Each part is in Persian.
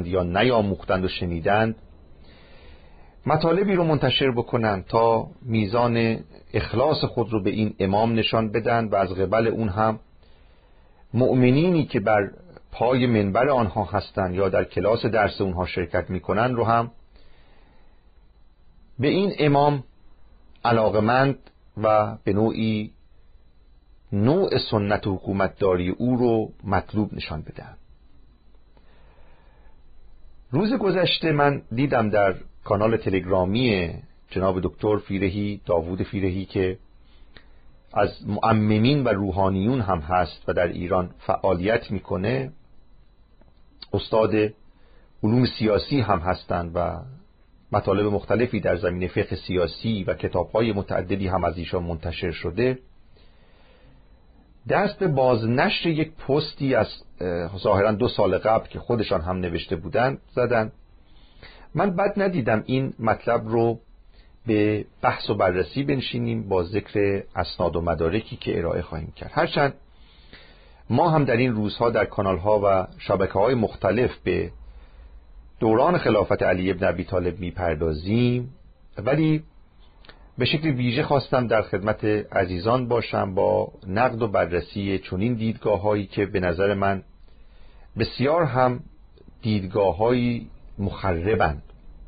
نشنیدند یا نیاموختند و شنیدند مطالبی رو منتشر بکنند تا میزان اخلاص خود رو به این امام نشان بدن و از قبل اون هم مؤمنینی که بر پای منبر آنها هستند یا در کلاس درس اونها شرکت میکنن رو هم به این امام علاقمند و به نوع سنت حکومتداری او رو مطلوب نشان بدن. روز گذشته من دیدم در کانال تلگرامی جناب دکتر فیرهی، داوود فیرهی، که از مؤمنین و روحانیون هم هست و در ایران فعالیت میکنه، استاد علوم سیاسی هم هستند و مطالب مختلفی در زمینه فقه سیاسی و کتاب‌های متعددی هم از ایشان منتشر شده، دست به بازنشر یک پستی از ظاهراً 2 سال قبل که خودشان هم نوشته بودند زدن. من بد ندیدم این مطلب رو به بحث و بررسی بنشینیم با ذکر اسناد و مدارکی که ارائه خواهیم کرد. هرچند ما هم در این روزها در کانال‌ها و شبکه‌های مختلف به دوران خلافت علی ابن ابی طالب میپردازیم، ولی به شکل ویژه خواستم در خدمت عزیزان باشم با نقد و بررسی چنین دیدگاه‌هایی که به نظر من بسیار هم دیدگاه‌های مخربند.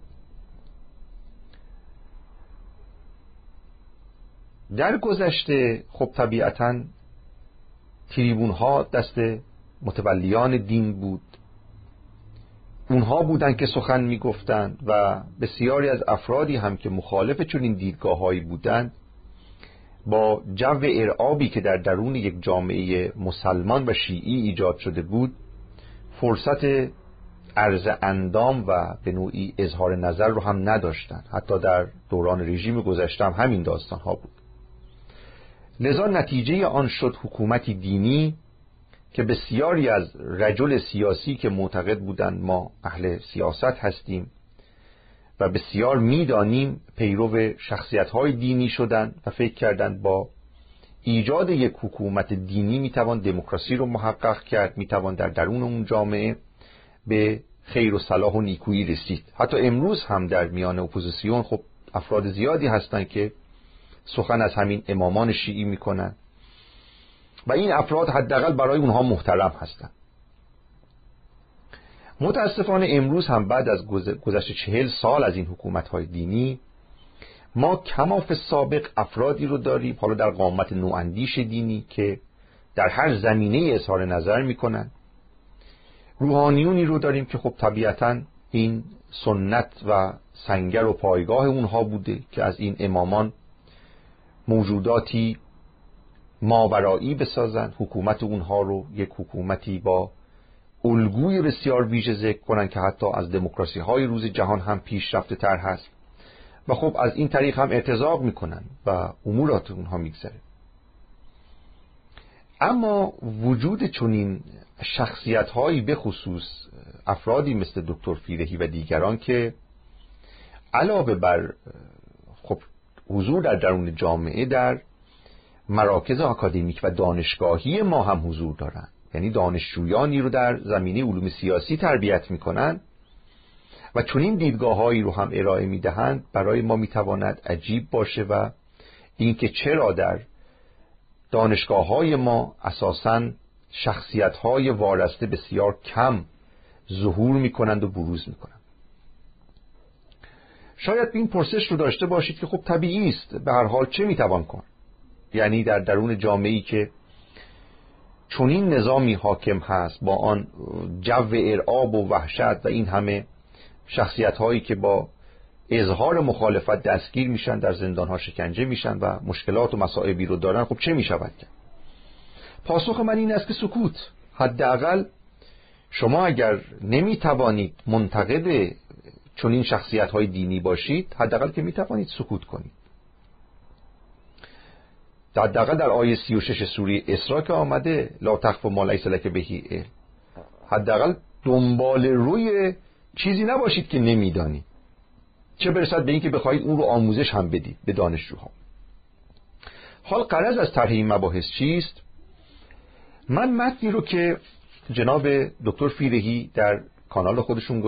در گذشته خب طبیعتاً تریبون‌ها دست متولیان دین بود، اونها بودن که سخن میگفتند و بسیاری از افرادی هم که مخالف چنین دیدگاه‌هایی بودند با جو ارعابی که در درون یک جامعه مسلمان و شیعی ایجاد شده بود فرصت عرض اندام و به نوعی اظهار نظر رو هم نداشتند. حتی در دوران رژیم گذشته هم همین داستان‌ها بود. لذا نتیجه آن شد حکومتی دینی که بسیاری از رجل سیاسی که معتقد بودند ما اهل سیاست هستیم و بسیار میدانیم پیرو شخصیت‌های دینی شدند و فکر کردند با ایجاد یک حکومت دینی میتوان دموکراسی رو محقق کرد، میتوان در درون اون جامعه به خیر و صلاح و نیکویی رسید. حتی امروز هم در میان اپوزیسیون خب افراد زیادی هستند که سخن از همین امامان شیعی میکنن و این افراد حداقل برای اونها محترم هستند. متاسفانه امروز هم بعد از گذشت 40 سال از این حکومت‌های دینی ما کماف سابق افرادی رو داریم، حالا در قامت نواندیش دینی، که در هر زمینه اظهار نظر میکنن. روحانیونی رو داریم که خب طبیعتاً این سنت و سنگر و پایگاه اونها بوده که از این امامان موجوداتی ماورایی بسازن، حکومت اونها رو یک حکومتی با الگوی بسیار ویژه ذکر کنن که حتی از دموکراسی های روز جهان هم پیشرفته تر هست و خب از این طریق هم ارتزاق میکنن و امورات اونها میگذره. اما وجود چنین شخصیت هایی به خصوص افرادی مثل دکتر فیرهی و دیگران که علاوه بر خب حضور در درون جامعه در مراکز آکادمیک و دانشگاهی ما هم حضور دارن، یعنی دانشجویانی رو در زمینه علوم سیاسی تربیت میکنن و چنین دیدگاه‌هایی رو هم ارائه میدهند، برای ما میتواند عجیب باشه و اینکه چرا در دانشگاه‌های ما اساساً شخصیت‌های وارسته بسیار کم ظهور میکنند و بروز میکنند. شاید این پرسش رو داشته باشید که خب طبیعی است، به هر حال چه میتوان کرد؟ یعنی در درون جامعه‌ای که چنین نظامی حاکم هست با آن جو ارعاب و وحشت و این همه شخصیت‌هایی که با اظهار مخالفت دستگیر میشن، در زندان‌ها شکنجه میشن و مشکلات و مصائبی رو دارن، خب چه میشود کرد؟ پاسخ من این است که سکوت. حداقل شما اگر نمیتوانید منتقد چنین شخصیت‌های دینی باشید، حداقل که میتوانید سکوت کنید. حداقل در آیه 36 سوره اسراء که آمده لا تخف ما لیس لک به علم، حداقل دنبال روی چیزی نباشید که نمیدانید، چه برسد به این که بخواید اون رو آموزش هم بدید به دانشجوها. حال غرض از طرح این مباحث چیست؟ من متنی رو که جناب دکتر فیرهی در کانال خودشون